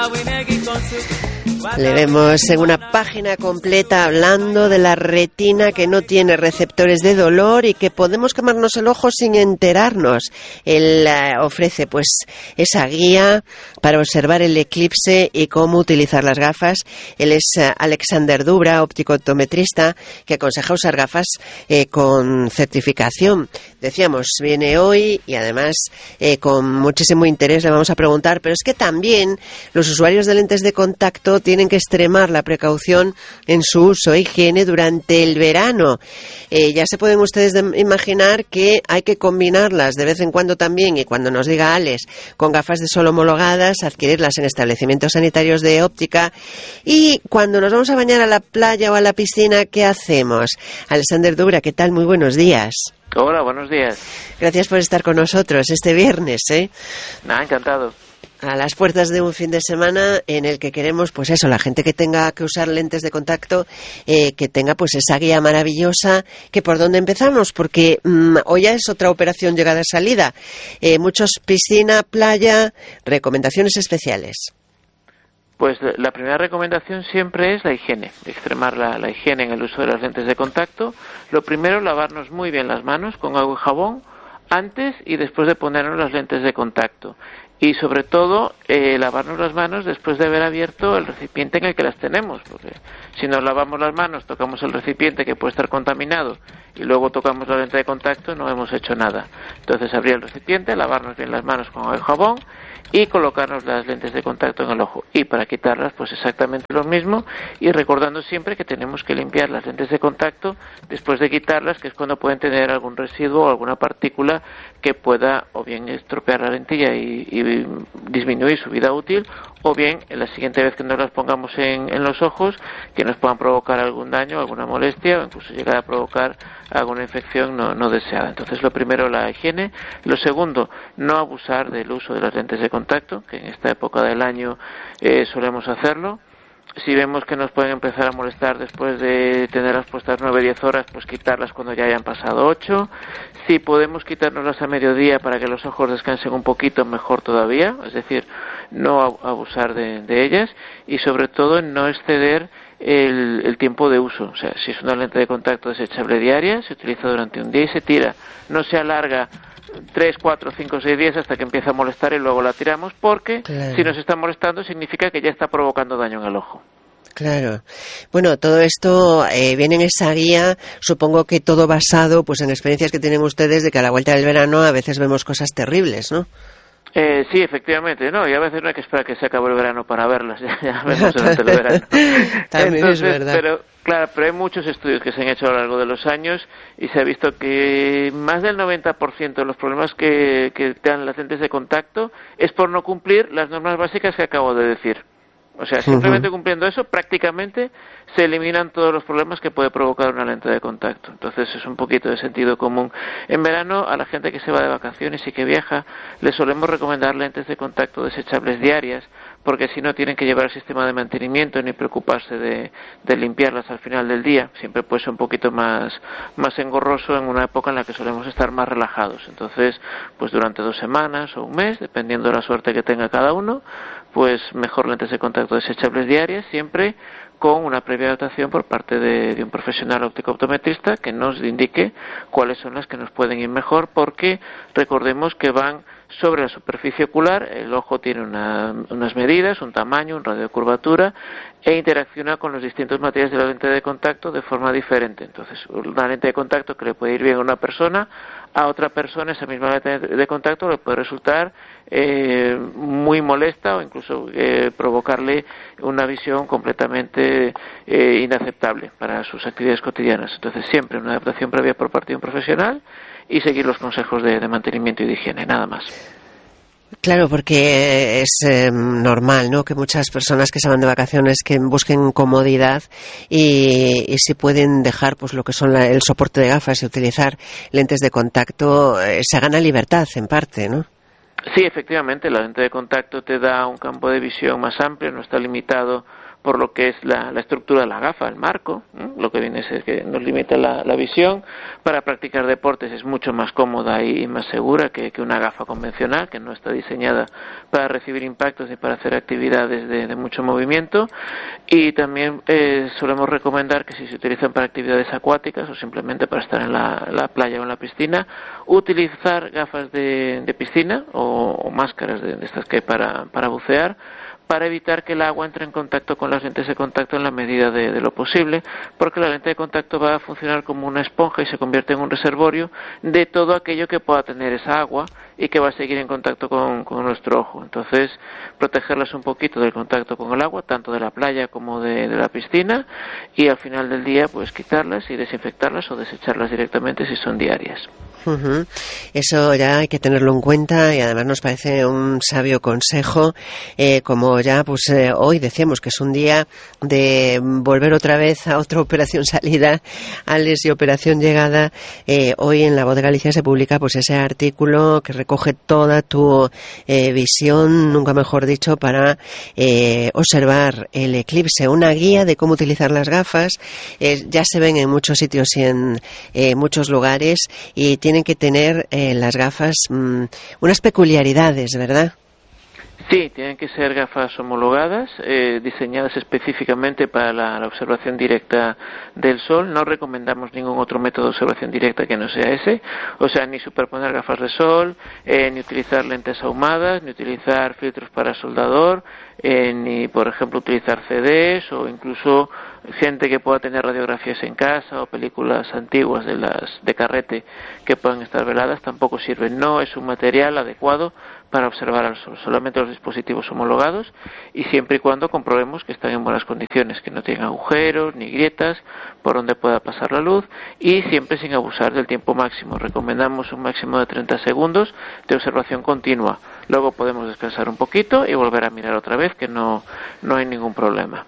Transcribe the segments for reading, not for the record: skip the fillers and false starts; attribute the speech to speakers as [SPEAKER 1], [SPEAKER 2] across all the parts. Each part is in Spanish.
[SPEAKER 1] Le vemos en una página completa hablando de la retina que no tiene receptores de dolor y que podemos quemarnos el ojo sin enterarnos. Él ofrece pues esa guía para observar el eclipse y cómo utilizar las gafas. Él es Alexander Dubra, óptico optometrista, que aconseja usar gafas con certificación. Decíamos, viene hoy y además con muchísimo interés le vamos a preguntar, pero es que también los usuarios de lentes de contacto tienen que extremar la precaución en su uso e higiene durante el verano. Ya se pueden ustedes imaginar que hay que combinarlas de vez en cuando también, y cuando nos diga Alex, con gafas de sol homologadas, adquirirlas en establecimientos sanitarios de óptica. Y cuando nos vamos a bañar a la playa o a la piscina, ¿qué hacemos? Alexander Dubra, ¿qué tal? Muy buenos días.
[SPEAKER 2] Hola, buenos días.
[SPEAKER 1] Gracias por estar con nosotros este viernes,
[SPEAKER 2] Encantado.
[SPEAKER 1] A las puertas de un fin de semana en el que queremos, pues eso, la gente que tenga que usar lentes de contacto, que tenga pues esa guía maravillosa, que por dónde empezamos, porque hoy ya es otra operación llegada-salida. Muchos piscina, playa, recomendaciones especiales.
[SPEAKER 2] Pues la primera recomendación siempre es la higiene, extremar la higiene en el uso de las lentes de contacto. Lo primero, lavarnos muy bien las manos con agua y jabón antes y después de ponernos las lentes de contacto. Y sobre todo, lavarnos las manos después de haber abierto el recipiente en el que las tenemos, porque si nos lavamos las manos, tocamos el recipiente que puede estar contaminado y luego tocamos la lente de contacto, no hemos hecho nada. Entonces, abrir el recipiente, lavarnos bien las manos con agua y jabón y colocarnos las lentes de contacto en el ojo. Y para quitarlas, pues exactamente lo mismo, y recordando siempre que tenemos que limpiar las lentes de contacto después de quitarlas, que es cuando pueden tener algún residuo o alguna partícula que pueda o bien estropear la lentilla y disminuir su vida útil, o bien en la siguiente vez que nos las pongamos en los ojos, que nos puedan provocar algún daño, alguna molestia o incluso llegar a provocar alguna infección no deseada. Entonces, lo primero, la higiene. Lo segundo, no abusar del uso de las lentes de contacto, que en esta época del año solemos hacerlo. Si vemos que nos pueden empezar a molestar después de tenerlas puestas 9-10 horas, pues quitarlas cuando ya hayan pasado 8. Si podemos quitárnoslas a mediodía para que los ojos descansen un poquito, mejor todavía. Es decir, no abusar de ellas y sobre todo no exceder el tiempo de uso. O sea, si es una lente de contacto desechable diaria, se utiliza durante un día y se tira. No se alarga 3, 4, 5, 6 días hasta que empieza a molestar y luego la tiramos, porque claro, si nos está molestando significa que ya está provocando daño en el ojo.
[SPEAKER 1] Claro. Bueno, todo esto viene en esa guía, supongo que todo basado pues en experiencias que tienen ustedes de que a la vuelta del verano a veces vemos cosas terribles, ¿no?
[SPEAKER 2] Sí, efectivamente, no, y a veces no hay que esperar que se acabe el verano para verlas, ya vemos durante el verano.
[SPEAKER 1] También entonces, es verdad.
[SPEAKER 2] Pero hay muchos estudios que se han hecho a lo largo de los años y se ha visto que más del 90% de los problemas que dan las lentes de contacto es por no cumplir las normas básicas que acabo de decir. O sea, simplemente cumpliendo eso, prácticamente se eliminan todos los problemas que puede provocar una lente de contacto. Entonces es un poquito de sentido común. En verano, a la gente que se va de vacaciones y que viaja, les solemos recomendar lentes de contacto desechables diarias, porque si no tienen que llevar el sistema de mantenimiento ni preocuparse de limpiarlas al final del día. Siempre puede ser un poquito más engorroso en una época en la que solemos estar más relajados. Entonces, pues durante 2 semanas o un mes, dependiendo de la suerte que tenga cada uno, pues mejor lentes de contacto desechables diarias, siempre con una previa dotación por parte de un profesional óptico optometrista que nos indique cuáles son las que nos pueden ir mejor, porque recordemos que van sobre la superficie ocular, el ojo tiene unas medidas, un tamaño, un radio de curvatura, e interacciona con los distintos materiales de la lente de contacto de forma diferente. Entonces, una lente de contacto que le puede ir bien a una persona, a otra persona esa misma lente de contacto le puede resultar muy molesta o incluso provocarle una visión completamente inaceptable para sus actividades cotidianas. Entonces, siempre una adaptación previa por parte de un profesional y seguir los consejos de mantenimiento y de higiene, nada más.
[SPEAKER 1] Claro, porque es normal, ¿no?, que muchas personas que se van de vacaciones que busquen comodidad y si pueden dejar pues lo que son el soporte de gafas y utilizar lentes de contacto, se gana libertad en parte, ¿no?
[SPEAKER 2] Sí, efectivamente, la lente de contacto te da un campo de visión más amplio, no está limitado por lo que es la estructura de la gafa, el marco, lo que viene a ser que nos limita la visión. Para practicar deportes es mucho más cómoda y más segura que una gafa convencional, que no está diseñada para recibir impactos ni para hacer actividades de mucho movimiento. Y también solemos recomendar que si se utilizan para actividades acuáticas o simplemente para estar en la playa o en la piscina, utilizar gafas de piscina o máscaras de estas que hay para bucear, para evitar que el agua entre en contacto con las lentes de contacto en la medida de lo posible, porque la lente de contacto va a funcionar como una esponja y se convierte en un reservorio de todo aquello que pueda tener esa agua y que va a seguir en contacto con nuestro ojo. Entonces, protegerlas un poquito del contacto con el agua, tanto de la playa como de la piscina, y al final del día pues quitarlas y desinfectarlas o desecharlas directamente si son diarias.
[SPEAKER 1] Uh-huh. Eso ya hay que tenerlo en cuenta y además nos parece un sabio consejo, como ya pues hoy decíamos que es un día de volver otra vez a otra operación salida, Alex, y operación llegada. Hoy en La Voz de Galicia se publica pues ese artículo que recoge toda tu visión, nunca mejor dicho, para observar el eclipse, una guía de cómo utilizar las gafas. Ya se ven en muchos sitios y en muchos lugares, y tienen que tener las gafas unas peculiaridades, ¿verdad?
[SPEAKER 2] Sí, tienen que ser gafas homologadas, diseñadas específicamente para la observación directa del sol. No recomendamos ningún otro método de observación directa que no sea ese, o sea, ni superponer gafas de sol, ni utilizar lentes ahumadas, ni utilizar filtros para soldador, ni, por ejemplo, utilizar CDs o incluso gente que pueda tener radiografías en casa o películas antiguas de carrete que puedan estar veladas, tampoco sirven. No es un material adecuado para observar al sol, solamente los dispositivos homologados, y siempre y cuando comprobemos que están en buenas condiciones, que no tienen agujeros ni grietas por donde pueda pasar la luz, y siempre sin abusar del tiempo máximo. Recomendamos un máximo de 30 segundos de observación continua. Luego podemos descansar un poquito y volver a mirar otra vez, que no hay ningún problema.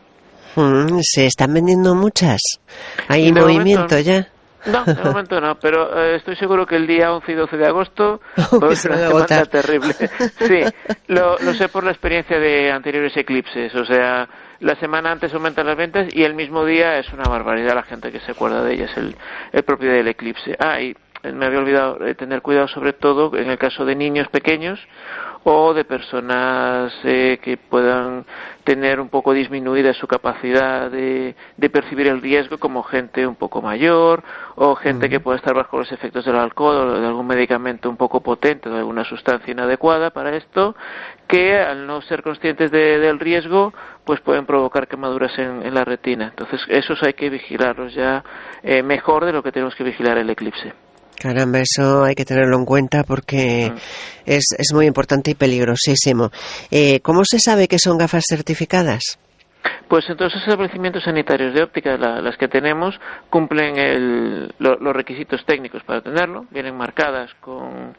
[SPEAKER 1] ¿Se están vendiendo muchas? ¿Hay movimiento ya?
[SPEAKER 2] No, de momento no, pero estoy seguro que el día 11 y 12 de agosto va a ser una semana terrible. Sí, lo sé por la experiencia de anteriores eclipses, o sea, la semana antes aumentan las ventas y el mismo día es una barbaridad la gente que se acuerda de ellas, el propio día del eclipse. Y me había olvidado tener cuidado sobre todo en el caso de niños pequeños o de personas que puedan tener un poco disminuida su capacidad de percibir el riesgo, como gente un poco mayor o gente que pueda estar bajo los efectos del alcohol o de algún medicamento un poco potente o de alguna sustancia inadecuada para esto, que al no ser conscientes del riesgo pues pueden provocar quemaduras en la retina. Entonces esos hay que vigilarlos ya mejor de lo que tenemos que vigilar el eclipse.
[SPEAKER 1] Caramba, eso hay que tenerlo en cuenta porque es muy importante y peligrosísimo. ¿Cómo se sabe que son gafas certificadas?
[SPEAKER 2] Pues en todos esos establecimientos sanitarios de óptica, las que tenemos, cumplen los requisitos técnicos para tenerlo, vienen marcadas con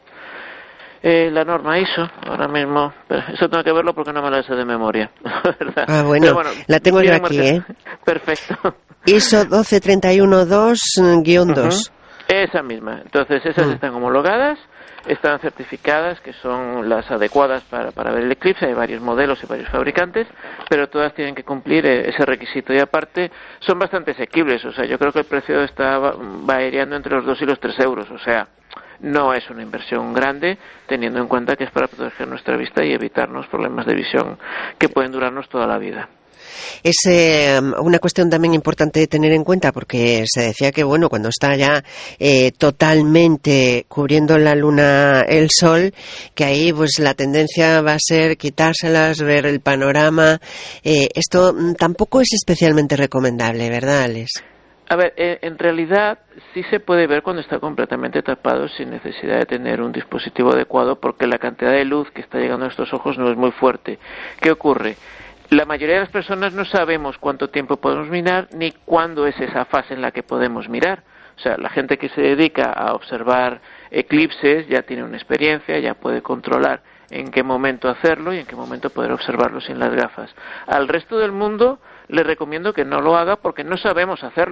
[SPEAKER 2] la norma ISO, ahora mismo, pero eso tengo que verlo porque no me la sé de memoria, ¿verdad?
[SPEAKER 1] Bueno, la tengo yo aquí,
[SPEAKER 2] Perfecto.
[SPEAKER 1] ISO 12312-2.
[SPEAKER 2] Esa misma. Entonces esas están homologadas, están certificadas, que son las adecuadas para ver el eclipse. Hay varios modelos y varios fabricantes, pero todas tienen que cumplir ese requisito, y aparte son bastante asequibles. O sea, yo creo que el precio está variando entre los 2 y los 3 euros, o sea, no es una inversión grande, teniendo en cuenta que es para proteger nuestra vista y evitarnos problemas de visión que pueden durarnos toda la vida.
[SPEAKER 1] Es una cuestión también importante de tener en cuenta, porque se decía que bueno, cuando está ya totalmente cubriendo la luna el sol, que ahí pues la tendencia va a ser quitárselas, ver el panorama. Esto tampoco es especialmente recomendable, ¿verdad, Alex?
[SPEAKER 2] A ver, en realidad sí se puede ver cuando está completamente tapado sin necesidad de tener un dispositivo adecuado, porque la cantidad de luz que está llegando a nuestros ojos no es muy fuerte. ¿Qué ocurre? La mayoría de las personas no sabemos cuánto tiempo podemos mirar ni cuándo es esa fase en la que podemos mirar. O sea, la gente que se dedica a observar eclipses ya tiene una experiencia, ya puede controlar en qué momento hacerlo y en qué momento poder observarlo sin las gafas. Al resto del mundo le recomiendo que no lo haga porque no sabemos hacerlo.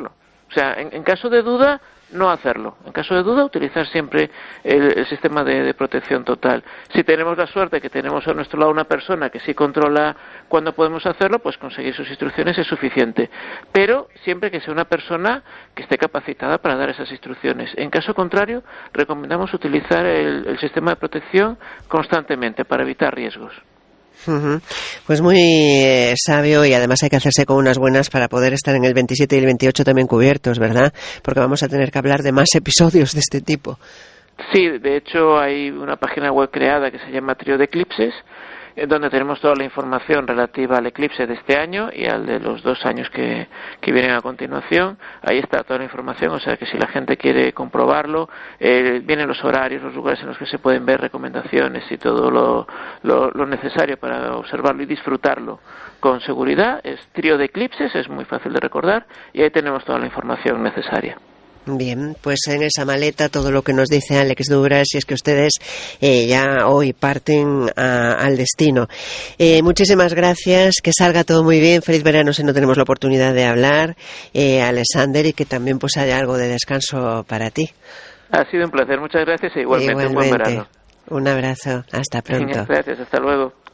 [SPEAKER 2] O sea, en caso de duda, no hacerlo. En caso de duda, utilizar siempre el sistema de protección total. Si tenemos la suerte que tenemos a nuestro lado una persona que sí controla cuándo podemos hacerlo, pues conseguir sus instrucciones es suficiente. Pero siempre que sea una persona que esté capacitada para dar esas instrucciones. En caso contrario, recomendamos utilizar el sistema de protección constantemente para evitar riesgos.
[SPEAKER 1] Pues muy sabio, y además hay que hacerse con unas buenas para poder estar en el 27 y el 28 también cubiertos, ¿verdad? Porque vamos a tener que hablar de más episodios de este tipo.
[SPEAKER 2] Sí, de hecho hay una página web creada que se llama Trío de Eclipses, donde tenemos toda la información relativa al eclipse de este año y al de los 2 años que vienen a continuación. Ahí está toda la información, o sea que si la gente quiere comprobarlo, vienen los horarios, los lugares en los que se pueden ver recomendaciones y todo lo necesario para observarlo y disfrutarlo con seguridad. Es Trío de Eclipses, es muy fácil de recordar, y ahí tenemos toda la información necesaria.
[SPEAKER 1] Bien, pues en esa maleta todo lo que nos dice Alex Dubras, si es que ustedes ya hoy parten al destino. Muchísimas gracias, que salga todo muy bien, feliz verano si no tenemos la oportunidad de hablar, Alexander, y que también pues haya algo de descanso para ti.
[SPEAKER 2] Ha sido un placer, muchas gracias e igualmente. Un buen verano.
[SPEAKER 1] Un abrazo, hasta pronto.
[SPEAKER 2] Gracias, hasta luego.